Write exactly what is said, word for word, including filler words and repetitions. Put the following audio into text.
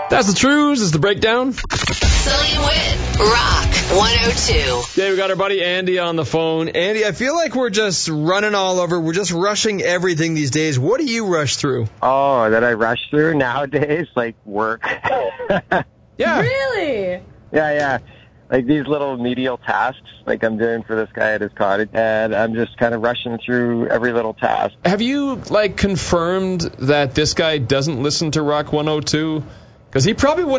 That's the truths. Is the breakdown. Sully and Wit, Rock one oh two. Yeah, we got our buddy Andy on the phone. Andy, I feel like we're just running all over. We're just rushing everything these days. What do you rush through? Oh, that I rush through nowadays? Like work. Yeah. Really? Yeah, yeah. Like these little medial tasks like I'm doing for this guy at his cottage, and I'm just kind of rushing through every little task. Have you, like, confirmed that this guy doesn't listen to Rock one oh two? Because he probably wouldn't